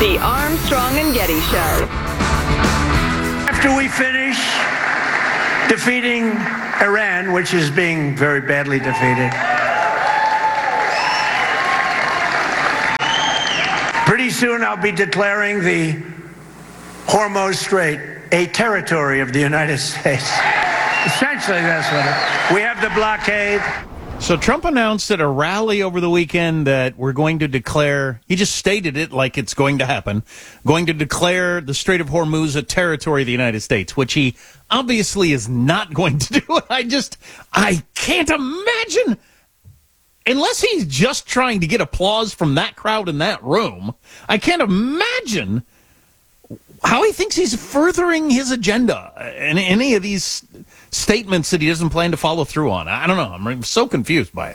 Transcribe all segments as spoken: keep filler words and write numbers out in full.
The Armstrong and Getty Show. After we finish defeating Iran, which is being very badly defeated, pretty soon I'll be declaring the Hormuz Strait a territory of the United States. Essentially, that's what it is. We have the blockade. So Trump announced at a rally over the weekend that we're going to declare, he just stated it like it's going to happen, going to declare the Strait of Hormuz a territory of the United States, which he obviously is not going to do. I just, I can't imagine, unless he's just trying to get applause from that crowd in that room, I can't imagine how he thinks he's furthering his agenda in any of these statements that he doesn't plan to follow through on. I don't know. I'm so confused by it.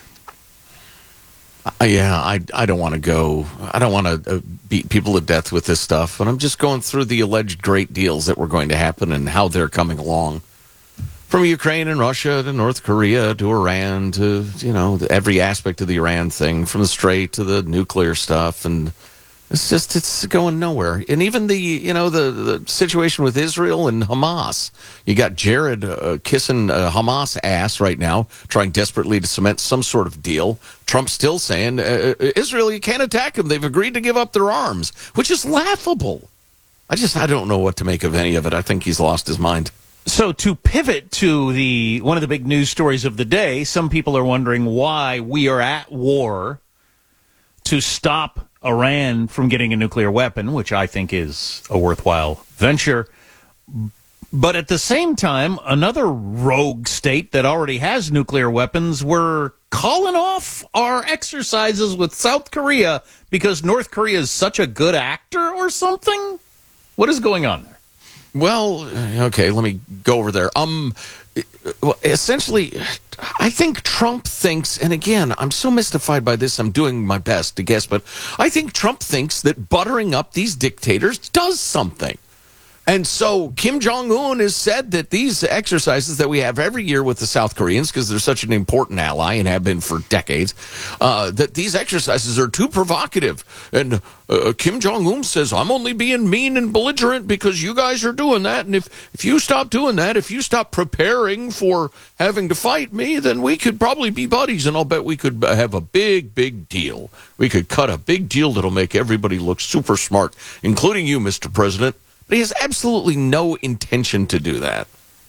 Uh, yeah, I, I don't want to go. I don't want to uh, beat people to death with this stuff, but I'm just going through the alleged great deals that were going to happen and how they're coming along. From Ukraine and Russia to North Korea to Iran to, you know, every aspect of the Iran thing, from the Strait to the nuclear stuff, and it's just, it's going nowhere. And even the, you know, the, the situation with Israel and Hamas. You got Jared uh, kissing uh, Hamas ass right now, trying desperately to cement some sort of deal. Trump's still saying, uh, Israel, you can't attack them. They've agreed to give up their arms, which is laughable. I just, I don't know what to make of any of it. I think he's lost his mind. So to pivot to the one of the big news stories of the day, some people are wondering why we are at war to stop Iran from getting a nuclear weapon, which I think is a worthwhile venture. But at the same time, another rogue state that already has nuclear weapons, we're calling off our exercises with South Korea because North Korea is such a good actor or something? What is going on there? Well, okay, let me go over there. Um, well, essentially, I think Trump thinks, and again, I'm so mystified by this, I'm doing my best to guess, but I think Trump thinks that buttering up these dictators does something. And so Kim Jong-un has said that these exercises that we have every year with the South Koreans, because they're such an important ally and have been for decades, uh, that these exercises are too provocative. And uh, Kim Jong-un says, I'm only being mean and belligerent because you guys are doing that. And if, if you stop doing that, if you stop preparing for having to fight me, then we could probably be buddies. And I'll bet we could have a big, big deal. We could cut a big deal that'll make everybody look super smart, including you, Mister President. But he has absolutely no intention to do that.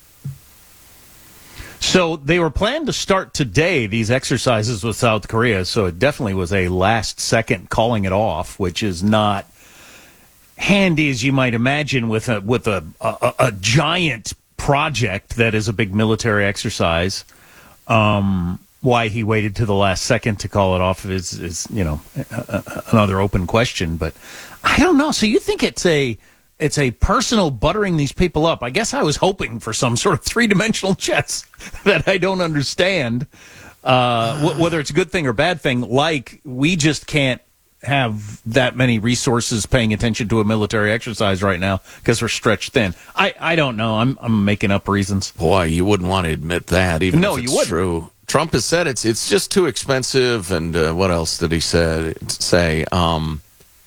So they were planned to start today, these exercises with South Korea, so it definitely was a last-second calling it off, which is not handy, as you might imagine, with a with a, a, a giant project that is a big military exercise. Um, why he waited to the last second to call it off is, is you know, another open question. But I don't know. So you think it's a... It's a personal buttering these people up. I guess I was hoping for some sort of three-dimensional chess that I don't understand, uh, w- whether it's a good thing or bad thing, like we just can't have that many resources paying attention to a military exercise right now because we're stretched thin. I, I don't know. I'm I'm making up reasons. Boy, you wouldn't want to admit that, even no, if it's you wouldn't. True. Trump has said it's it's just too expensive, and uh, what else did he say? Say, um...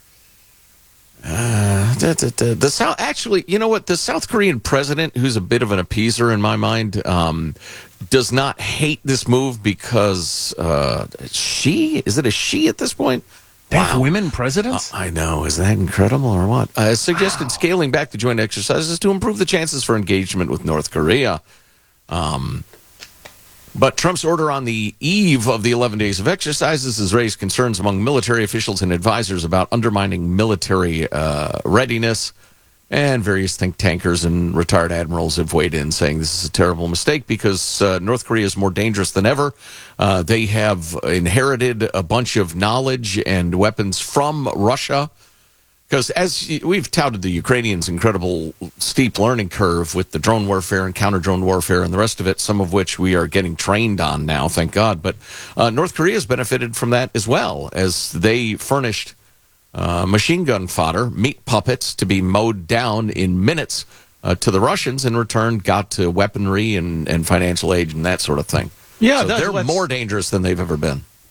Uh, the, the, the South, actually, you know what? The South Korean president, who's a bit of an appeaser in my mind, um, does not hate this move because uh, she, is it a she at this point? They have Wow. women presidents? Uh, I know. Is that incredible or what? Uh, suggested Wow. scaling back the joint exercises to improve the chances for engagement with North Korea. Um, But Trump's order on the eve of the eleven days of exercises has raised concerns among military officials and advisors about undermining military uh, readiness. And various think tankers and retired admirals have weighed in saying this is a terrible mistake because uh, North Korea is more dangerous than ever. Uh, they have inherited a bunch of knowledge and weapons from Russia. Because as we've touted the Ukrainians' incredible steep learning curve with the drone warfare and counter-drone warfare and the rest of it, some of which we are getting trained on now, thank God. But uh, North Korea has benefited from that as well, as they furnished uh, machine gun fodder, meat puppets, to be mowed down in minutes uh, to the Russians, in return got to weaponry and, and financial aid and that sort of thing. Yeah, so that's, they're that's, more dangerous than they've ever been.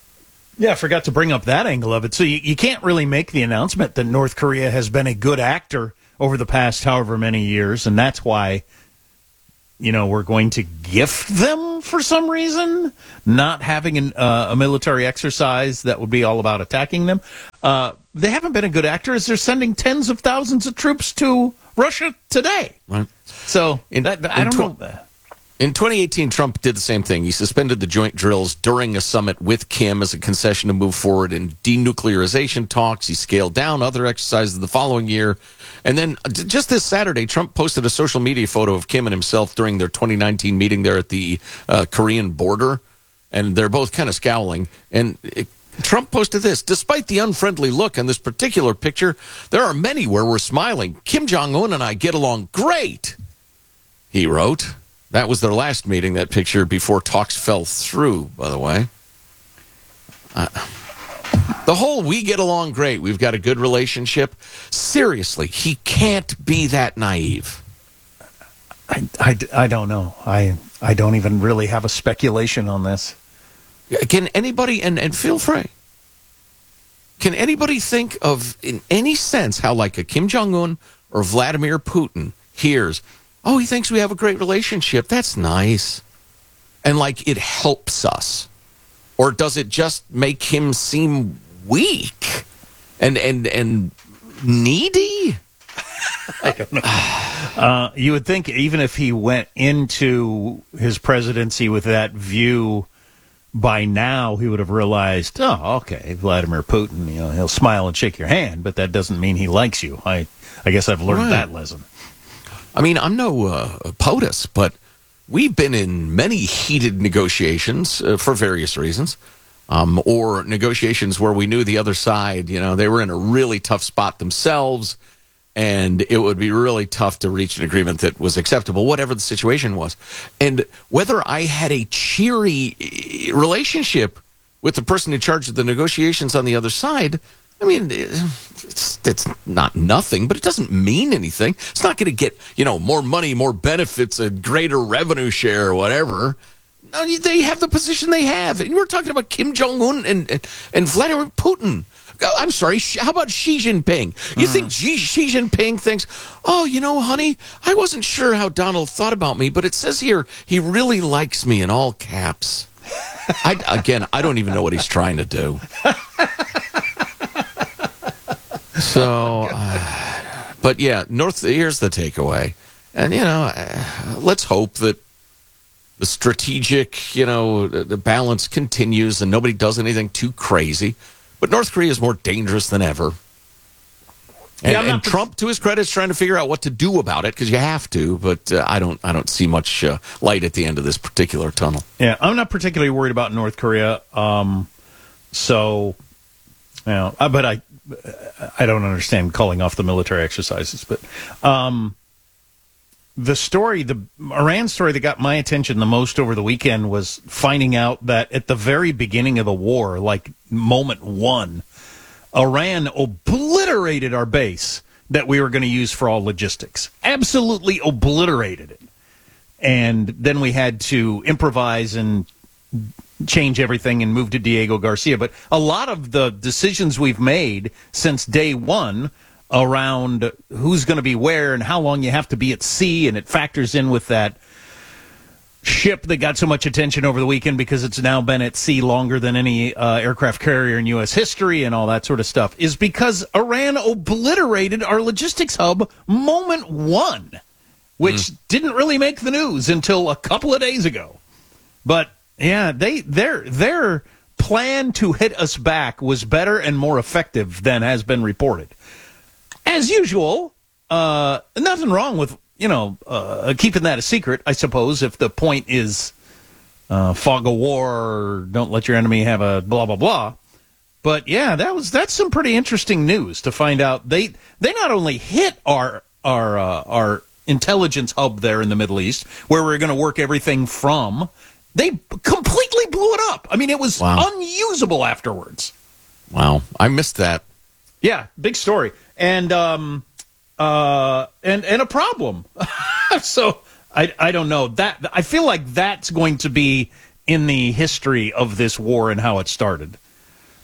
Yeah, I forgot to bring up that angle of it. So you, you can't really make the announcement that North Korea has been a good actor over the past however many years, and that's why, you know, we're going to gift them for some reason, not having an, uh, a military exercise that would be all about attacking them. Uh, they haven't been a good actor as they're sending tens of thousands of troops to Russia today. Right. So In- that, I in don't tw- know. In twenty eighteen, Trump did the same thing. He suspended the joint drills during a summit with Kim as a concession to move forward in denuclearization talks. He scaled down other exercises the following year. And then uh, just this Saturday, Trump posted a social media photo of Kim and himself during their twenty nineteen meeting there at the uh, Korean border. And they're both kind of scowling. And it, Trump posted this: despite the unfriendly look on this particular picture, there are many where we're smiling. Kim Jong-un and I get along great, he wrote. That was their last meeting, that picture, before talks fell through, by the way. Uh, the whole we get along great, we've got a good relationship. Seriously, he can't be that naive. I, I, I don't know. I, I don't even really have a speculation on this. Can anybody, and, and feel free, can anybody think of, in any sense, how like a Kim Jong-un or Vladimir Putin hears, oh, he thinks we have a great relationship. That's nice. And like it helps us. Or does it just make him seem weak and and and needy? I don't know. Uh, you would think even if he went into his presidency with that view, by now he would have realized, oh, okay, Vladimir Putin, you know, he'll smile and shake your hand, but that doesn't mean he likes you. I, I guess I've learned Right. that lesson. I mean, I'm no uh, POTUS, but we've been in many heated negotiations uh, for various reasons, um, or negotiations where we knew the other side, you know, they were in a really tough spot themselves, and it would be really tough to reach an agreement that was acceptable, whatever the situation was. And whether I had a cheery uh, relationship with the person in charge of the negotiations on the other side, I mean, it's, it's not nothing, but it doesn't mean anything. It's not going to get, you know, more money, more benefits, a greater revenue share or whatever. No, they have the position they have. And we're talking about Kim Jong-un and, and, and Vladimir Putin. I'm sorry, how about Xi Jinping? You Hmm. think Xi, Xi Jinping thinks, oh, you know, honey, I wasn't sure how Donald thought about me, but it says here he really likes me in all caps. I, again, I don't even know what he's trying to do. So, uh, but yeah, North. Here's the takeaway, and you know, uh, let's hope that the strategic, you know, the, the balance continues and nobody does anything too crazy. But North Korea is more dangerous than ever, and, Yeah, I'm not and Trump, to his credit, is trying to figure out what to do about it because you have to. But uh, I don't, I don't see much uh, light at the end of this particular tunnel. Yeah, I'm not particularly worried about North Korea. Um, so, you know, uh, but I, I don't understand calling off the military exercises. But um, the story, the Iran story that got my attention the most over the weekend was finding out that at the very beginning of the war, like moment one, Iran obliterated our base that we were going to use for all logistics. Absolutely obliterated it. And then we had to improvise and change everything and move to Diego Garcia. But a lot of the decisions we've made since day one around who's going to be where and how long you have to be at sea, and it factors in with that ship that got so much attention over the weekend because it's now been at sea longer than any uh, aircraft carrier in U S history and all that sort of stuff, is because Iran obliterated our logistics hub moment one, which mm. didn't really make the news until a couple of days ago. But yeah, they their their plan to hit us back was better and more effective than has been reported. As usual, uh, nothing wrong with, you know, uh, keeping that a secret, I suppose, if the point is uh, fog of war or don't let your enemy have a blah, blah, blah. But, yeah, that was that's some pretty interesting news to find out. They they not only hit our our uh, our intelligence hub there in the Middle East, where we're going to work everything from, they completely blew it up. I mean, it was wow. unusable afterwards. Wow. I missed that. Yeah, big story. And um uh and and a problem. So I I don't know. That I feel like that's going to be in the history of this war and how it started.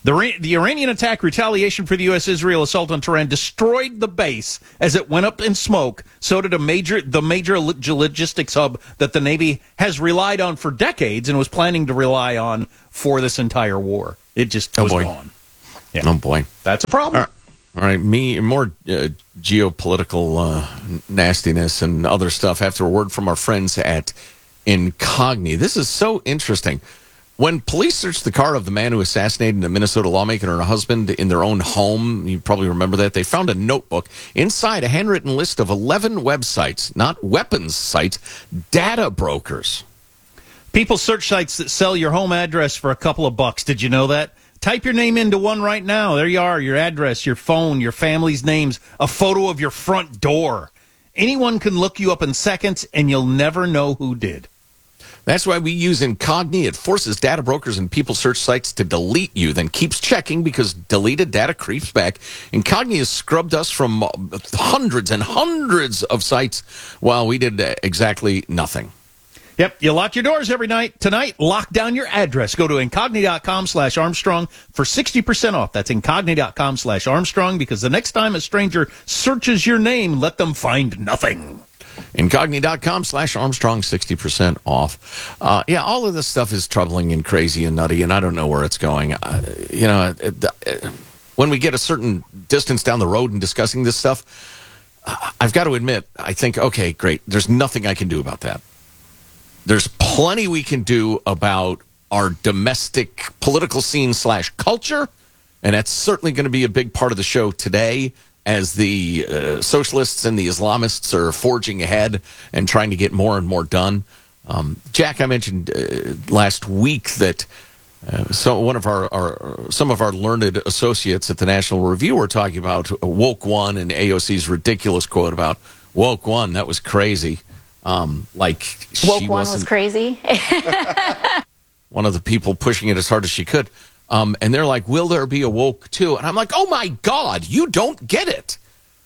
The, the Iranian attack retaliation for the U S Israel assault on Tehran destroyed the base as it went up in smoke. So did a major the major logistics hub that the Navy has relied on for decades and was planning to rely on for this entire war. It just oh was boy. gone. Yeah. Oh, boy. That's a problem. All right. All right, me more uh, geopolitical uh, nastiness and other stuff after a word from our friends at Incogni. This is so interesting. When police searched the car of the man who assassinated a Minnesota lawmaker and her husband in their own home, you probably remember that, they found a notebook. Inside, a handwritten list of eleven websites, not weapons sites, data brokers. People search sites that sell your home address for a couple of bucks. Did you know that? Type your name into one right now. There you are, your address, your phone, your family's names, a photo of your front door. Anyone can look you up in seconds, and you'll never know who did. That's why we use Incogni. It forces data brokers and people search sites to delete you, then keeps checking because deleted data creeps back. Incogni has scrubbed us from hundreds and hundreds of sites while we did exactly nothing. Yep, you lock your doors every night. Tonight, lock down your address. Go to incogni.com slash Armstrong for sixty percent off. That's incogni.com slash Armstrong, because the next time a stranger searches your name, let them find nothing. Incogni.com slash Armstrong, sixty percent off. Uh, yeah, all of this stuff is troubling and crazy and nutty, and I don't know where it's going. Uh, you know, it, it, when we get a certain distance down the road in discussing this stuff, uh, I've got to admit, I think, okay, great, there's nothing I can do about that. There's plenty we can do about our domestic political scene slash culture, and that's certainly going to be a big part of the show today as the uh, socialists and the Islamists are forging ahead and trying to get more and more done. Um, Jack, I mentioned uh, last week that uh, so one of our, our some of our learned associates at the National Review were talking about Woke One and A O C's ridiculous quote about Woke One. That was crazy. Um, like Woke she One was crazy. one of the people pushing it as hard as she could. Um, and they're like, will there be a woke two? And I'm like, oh my God, you don't get it.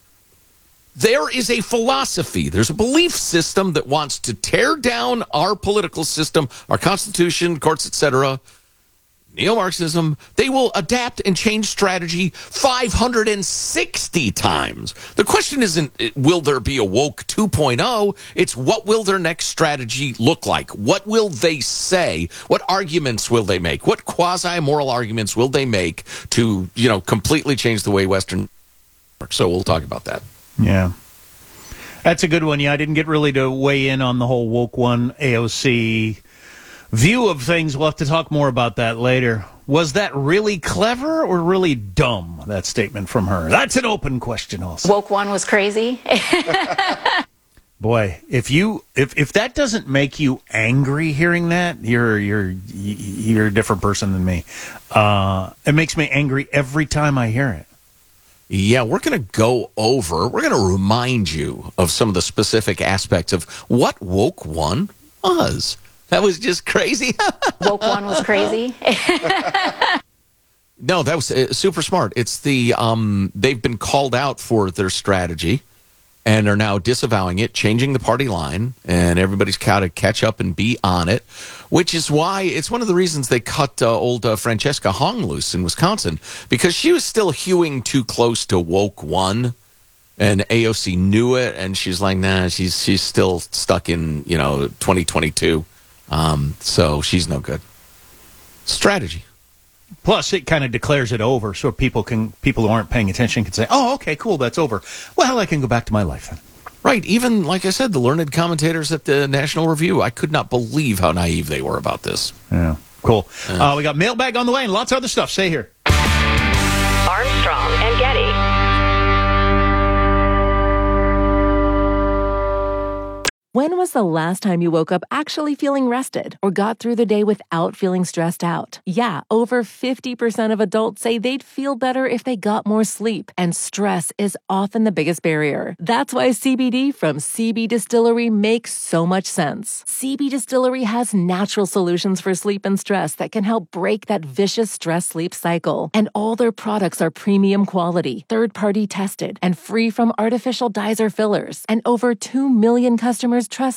There is a philosophy. There's a belief system that wants to tear down our political system, our Constitution, courts, et cetera. Neo-Marxism. They will adapt and change strategy five hundred sixty times. The question isn't, will there be a woke two point oh? It's what will their next strategy look like? What will they say? What arguments will they make? What quasi-moral arguments will they make to, you know, completely change the way Western works? So we'll talk about that. Yeah. That's a good one. Yeah, I didn't get really to weigh in on the whole Woke One A O C view of things. We'll have to talk more about that later. Was that really clever or really dumb, that statement from her? That's an open question also. Woke One was crazy. Boy, if you if if that doesn't make you angry hearing that, you're you're you're a different person than me. Uh, it makes me angry every time I hear it. Yeah, we're going to go over, we're going to remind you of some of the specific aspects of what Woke One was. That was just crazy. Woke One was crazy. No, that was uh, super smart. It's the, um, they've been called out for their strategy and are now disavowing it, changing the party line, and everybody's got to catch up and be on it, which is why it's one of the reasons they cut uh, old uh, Francesca Hong loose in Wisconsin, because she was still hewing too close to Woke One, and A O C knew it, and she's like, nah, she's she's still stuck in, you know, twenty twenty-two. Um, so she's no good. Strategy. Plus, it kind of declares it over, so people can people who aren't paying attention can say, "Oh, okay, cool, that's over. Well, I can go back to my life then." Right. Even like I said, the learned commentators at the National Review, I could not believe how naive they were about this. Yeah, cool. Uh, we got mailbag on the way and lots of other stuff. Stay here. Armstrong and Getty. When was the last time you woke up actually feeling rested or got through the day without feeling stressed out? Yeah, over fifty percent of adults say they'd feel better if they got more sleep, and stress is often the biggest barrier. That's why C B D from C B Distillery makes so much sense. C B Distillery has natural solutions for sleep and stress that can help break that vicious stress-sleep cycle. And all their products are premium quality, third-party tested, and free from artificial dyes or fillers. And over two million customers trust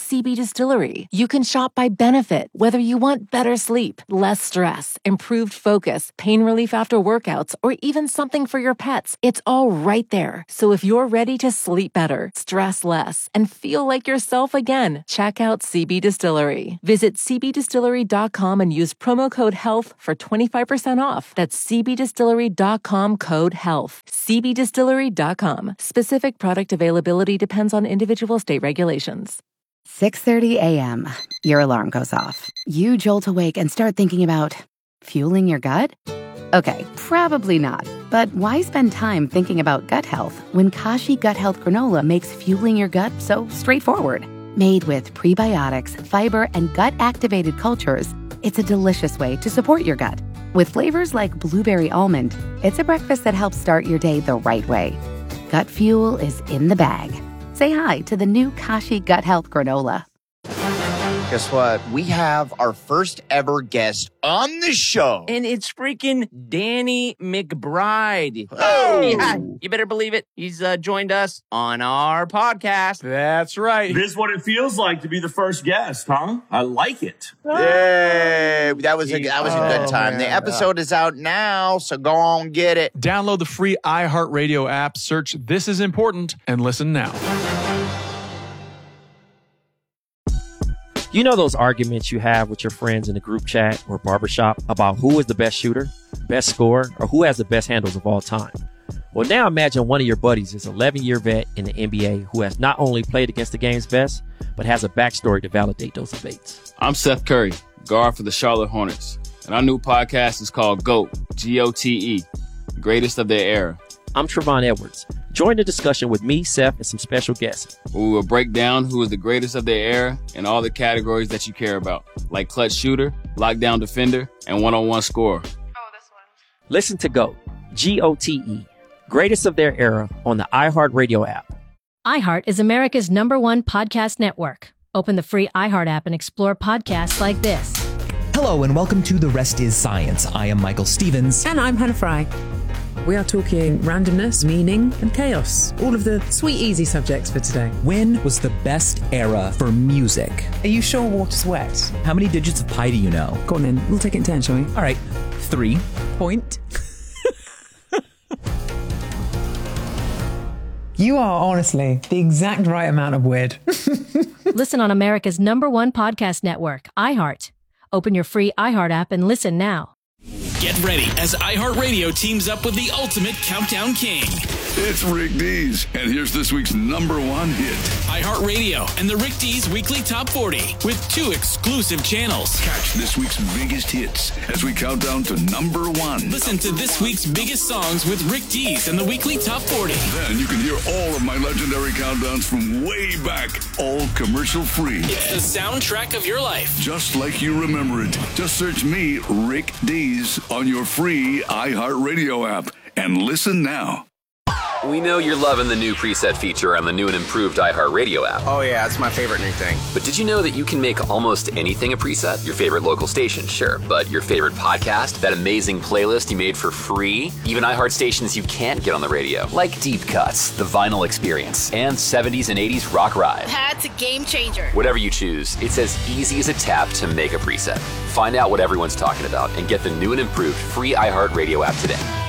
C B Distillery. You can shop by benefit, whether you want better sleep, less stress, improved focus, pain relief after workouts, or even something for your pets. It's all right there. So if you're ready to sleep better, stress less, and feel like yourself again, check out C B Distillery. Visit c b distillery dot com and use promo code HEALTH for twenty-five percent off. That's c b distillery dot com code HEALTH. c b distillery dot com. Specific product availability depends on individual state regulations. six thirty a.m. Your alarm goes off. You jolt awake and start thinking about fueling your gut? Okay, probably not. But why spend time thinking about gut health when Kashi Gut Health Granola makes fueling your gut so straightforward? Made with prebiotics, fiber, and gut-activated cultures, it's a delicious way to support your gut. With flavors like blueberry almond, it's a breakfast that helps start your day the right way. Gut fuel is in the bag. Say hi to the new Kashi Gut Health Granola. Guess what? We have our first ever guest on the show. And it's freaking Danny McBride. Oh! Yeah, you better believe it. He's uh, joined us on our podcast. That's right. This is what it feels like to be the first guest, huh? I like it. Yay! That was a, that was a good Oh, time. man. The episode is out now, so go on get it. Download the free iHeartRadio app, search This Is Important, and listen now. You know those arguments you have with your friends in the group chat or barbershop about who is the best shooter, best scorer, or who has the best handles of all time? Well, now imagine one of your buddies is an eleven-year vet in the N B A who has not only played against the game's best, but has a backstory to validate those debates. I'm Seth Curry, guard for the Charlotte Hornets, and our new podcast is called GOAT, G O T E, Greatest of Their Era. I'm Trevon Edwards. Join the discussion with me, Seth, and some special guests. We will break down who is the greatest of their era in all the categories that you care about, like clutch shooter, lockdown defender, and one-on-one scorer. Listen to GOAT, G O T E, Greatest of Their Era on the iHeartRadio app. iHeart is America's number one podcast network. Open the free iHeart app and explore podcasts like this. Hello and welcome to The Rest is Science. I am Michael Stevens. And I'm Hannah Fry. We are talking randomness, meaning, and chaos. All of the sweet, easy subjects for today. When was the best era for music? Are you sure water's wet? How many digits of pi do you know? Go on then. We'll take it in turn, shall we? All right. Three. Point. You are honestly the exact right amount of weird. Listen on America's number one podcast network, iHeart. Open your free iHeart app and listen now. Get ready as iHeartRadio teams up with the ultimate countdown king. It's Rick Dees, and here's this week's number one hit. iHeartRadio and the Rick Dees Weekly Top forty with two exclusive channels. Catch this week's biggest hits as we count down to number one. Listen to this week's biggest songs with Rick Dees and the Weekly Top forty. Then you can hear all of my legendary countdowns from way back, all commercial free. It's the soundtrack of your life. Just like you remember it. Just search me, Rick Dees, on your free iHeartRadio app and listen now. We know you're loving the new preset feature on the new and improved iHeartRadio app. Oh yeah, that's my favorite new thing. But did you know that you can make almost anything a preset? Your favorite local station, sure. But your favorite podcast? That amazing playlist you made for free? Even iHeart stations you can't get on the radio. Like Deep Cuts, The Vinyl Experience, and seventies and eighties Rock Ride. That's a game changer. Whatever you choose, it's as easy as a tap to make a preset. Find out what everyone's talking about and get the new and improved free iHeartRadio app today.